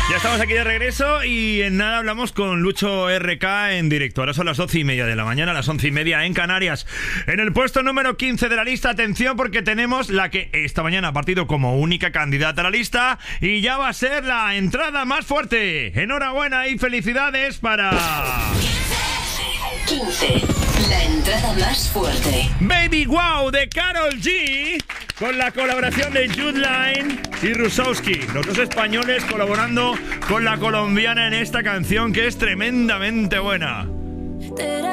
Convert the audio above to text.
Ya estamos aquí de regreso y en nada hablamos con Lucho RK en directo. Ahora son las 12:30 de la mañana, las 11:30 en Canarias. En el puesto número 15 de la lista, atención porque tenemos la que esta mañana ha partido como única candidata a la lista y ya va a ser la entrada más fuerte. Enhorabuena y felicidades para... 15. La entrada más fuerte. Baby Wow de Karol G con la colaboración de Jude Line y Rusowski, los dos españoles colaborando con la colombiana en esta canción que es tremendamente buena.